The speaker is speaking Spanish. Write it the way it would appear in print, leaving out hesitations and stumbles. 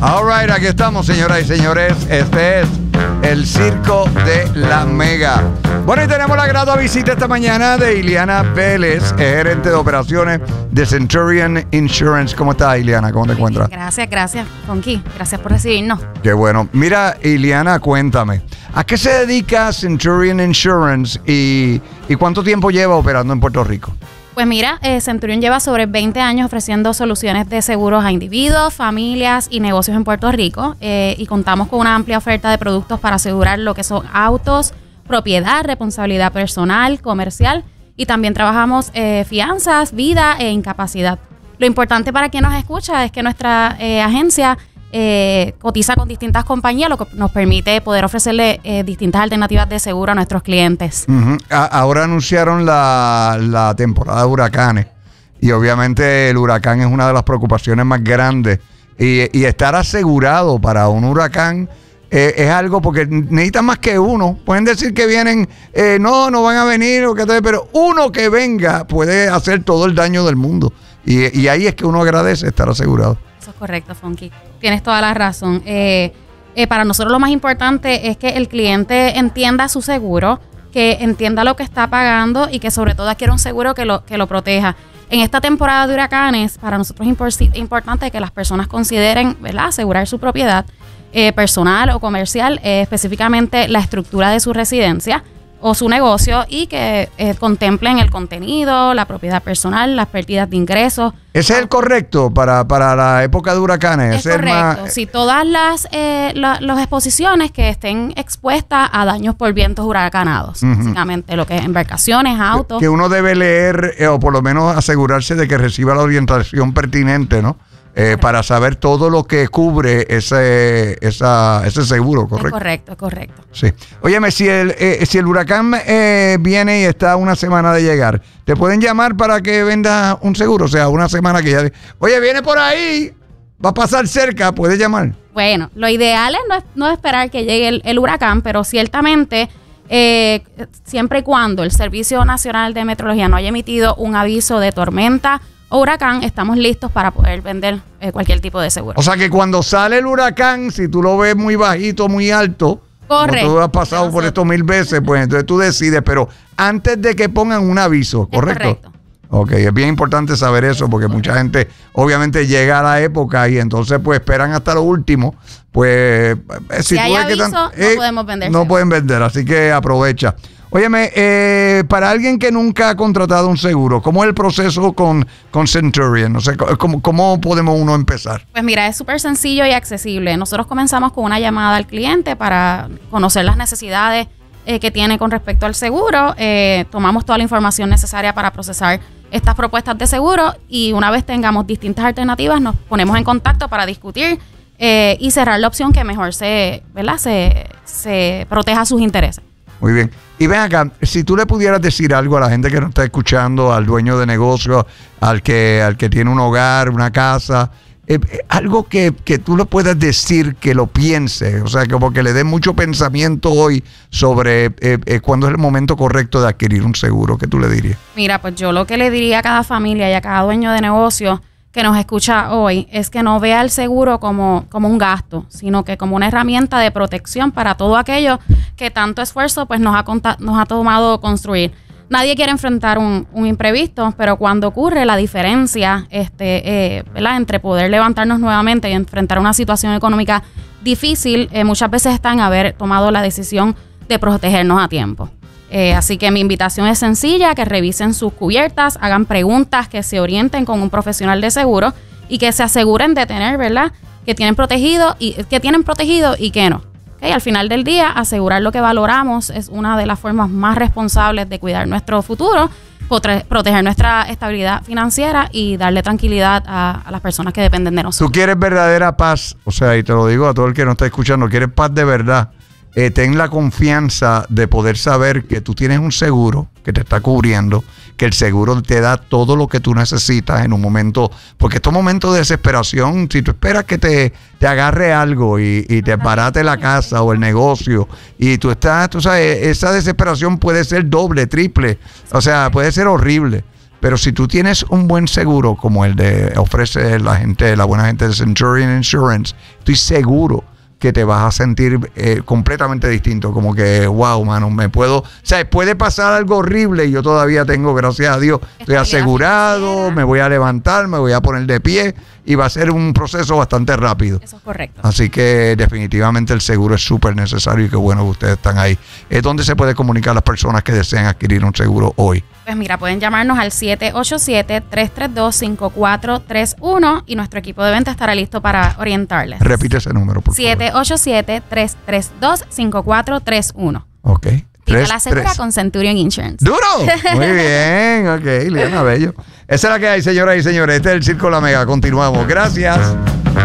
All right, aquí estamos, señoras y señores. Este es el Circo de la Mega. Bueno, y tenemos la grata visita esta mañana de Iliana Vélez, gerente de operaciones de Centurion Insurance. ¿Cómo estás, Iliana? ¿Cómo te encuentras? Gracias, Fonky. Gracias por recibirnos. Qué bueno. Mira, Iliana, cuéntame, ¿a qué se dedica Centurion Insurance y cuánto tiempo lleva operando en Puerto Rico? Pues mira, Centurion lleva sobre 20 años ofreciendo soluciones de seguros a individuos, familias y negocios en Puerto Rico y contamos con una amplia oferta de productos para asegurar lo que son autos, propiedad, responsabilidad personal, comercial y también trabajamos fianzas, vida e incapacidad. Lo importante para quien nos escucha es que nuestra agencia cotiza con distintas compañías, lo que nos permite poder ofrecerle distintas alternativas de seguro a nuestros clientes. Ahora anunciaron la temporada de huracanes y obviamente el huracán es una de las preocupaciones más grandes y estar asegurado para un huracán es algo porque necesitan más que uno. Pueden decir que vienen, no van a venir, pero uno que venga puede hacer todo el daño del mundo y ahí es que uno agradece estar asegurado. Eso es correcto, Fonky. Tienes toda la razón. Para nosotros lo más importante es que el cliente entienda su seguro, que entienda lo que está pagando y que sobre todo adquiera un seguro que lo proteja. En esta temporada de huracanes, para nosotros es importante que las personas consideren, ¿verdad?, asegurar su propiedad personal o comercial, específicamente la estructura de su residencia o su negocio y que contemplen el contenido, la propiedad personal, las pérdidas de ingresos. ¿Ese es el correcto para la época de huracanes? Es correcto. Si todas las exposiciones que estén expuestas a daños por vientos huracanados, básicamente lo que es embarcaciones, autos. Que uno debe leer o por lo menos asegurarse de que reciba la orientación pertinente, ¿no? Para saber todo lo que cubre ese seguro, ¿correcto? Es correcto. Sí. Óyeme, si el huracán viene y está una semana de llegar, ¿te pueden llamar para que vendas un seguro? O sea, una semana que ya... Oye, viene por ahí, va a pasar cerca, ¿puedes llamar? Bueno, lo ideal es no esperar que llegue el huracán, pero ciertamente... siempre y cuando el Servicio Nacional de Meteorología no haya emitido un aviso de tormenta o huracán, estamos listos para poder vender cualquier tipo de seguro. O sea que cuando sale el huracán, si tú lo ves muy bajito, muy alto, correcto, como tú has pasado por esto 1000 veces, pues entonces tú decides, pero antes de que pongan un aviso, ¿correcto? Es correcto. Ok, es bien importante saber eso porque mucha gente obviamente llega a la época y entonces pues esperan hasta lo último. Pues si hay aviso, no podemos vender. No pueden vender, así que aprovecha. Óyeme, para alguien que nunca ha contratado un seguro, ¿cómo es el proceso con Centurion? No sé, ¿cómo podemos uno empezar? Pues mira, es súper sencillo y accesible. Nosotros comenzamos con una llamada al cliente para conocer las necesidades que tiene con respecto al seguro. Tomamos toda la información necesaria para procesar estas propuestas de seguro y una vez tengamos distintas alternativas nos ponemos en contacto para discutir y cerrar la opción que mejor se proteja sus intereses. Muy bien. Y ven acá, si tú le pudieras decir algo a la gente que nos está escuchando, al dueño de negocio, al que tiene un hogar, una casa, algo que tú le puedas decir que lo piense, o sea, como que le dé mucho pensamiento hoy sobre cuándo es el momento correcto de adquirir un seguro, ¿qué tú le dirías? Mira, pues yo lo que le diría a cada familia y a cada dueño de negocio que nos escucha hoy es que no vea el seguro como un gasto, sino que como una herramienta de protección para todo aquello que tanto esfuerzo pues nos ha tomado construir. Nadie quiere enfrentar un imprevisto, pero cuando ocurre la diferencia ¿verdad?, entre poder levantarnos nuevamente y enfrentar una situación económica difícil, muchas veces está en haber tomado la decisión de protegernos a tiempo. Así que mi invitación es sencilla, que revisen sus cubiertas, hagan preguntas, que se orienten con un profesional de seguro y que se aseguren de tener, ¿verdad?, que tienen protegido y que no. ¿Okay? Al final del día, asegurar lo que valoramos es una de las formas más responsables de cuidar nuestro futuro, proteger nuestra estabilidad financiera y darle tranquilidad a las personas que dependen de nosotros. Tú quieres verdadera paz, o sea, y te lo digo a todo el que nos está escuchando, quieres paz de verdad. Ten la confianza de poder saber que tú tienes un seguro que te está cubriendo, que el seguro te da todo lo que tú necesitas en un momento, porque estos momentos de desesperación, si tú esperas que te agarre algo y te barate la casa o el negocio y tú sabes, esa desesperación puede ser doble, triple, o sea, puede ser horrible. Pero si tú tienes un buen seguro como el de ofrece la buena gente de Centurion Insurance, estoy seguro que te vas a sentir completamente distinto, como que, wow, mano, o sea, puede pasar algo horrible y yo todavía tengo, gracias a Dios, estoy asegurado, me voy a levantar, me voy a poner de pie y va a ser un proceso bastante rápido. Eso es correcto. Así que definitivamente el seguro es súper necesario y qué bueno que ustedes están ahí. ¿Dónde se puede comunicar las personas que desean adquirir un seguro hoy? Pues mira, pueden llamarnos al 787-332-5431 y nuestro equipo de venta estará listo para orientarles. Repite ese número, por favor. 787-332-5431. Ok. Tira la segura con Centurion Insurance. ¡Duro! Muy bien, ok, Liana Bello. Esa es la que hay, señoras y señores. Este es el Circo La Mega. Continuamos. Gracias.